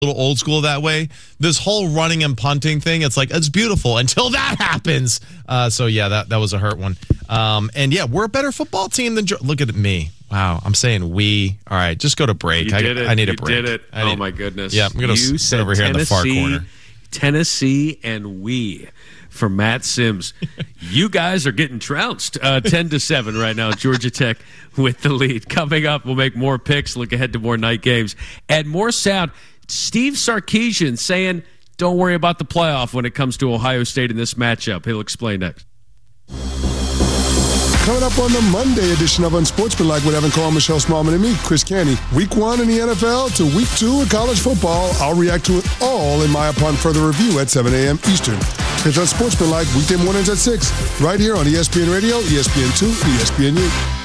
little old school that way. This whole running and punting thing, it's like, it's beautiful until that happens. So yeah, that was a hurt one. And yeah, we're a better football team than look at me. Wow, I'm saying we. All right, just go to break. I need a break. You did it. My goodness. Yeah, I'm going to sit over here in the far corner. Tennessee and we for Matt Sims. You guys are getting trounced 10-7 right now. Georgia Tech with the lead. Coming up, we'll make more picks, look ahead to more night games, and more sound. Steve Sarkisian saying, don't worry about the playoff when it comes to Ohio State in this matchup. He'll explain next. Coming up on the Monday edition of Unsportsmanlike with Evan Carl, Michelle Smallman, and me, Chris Canty. Week 1 in the NFL to Week 2 in college football. I'll react to it all in my upon further review at 7 a.m. Eastern. It's Unsportsmanlike, weekday mornings at 6, right here on ESPN Radio, ESPN2, ESPNU.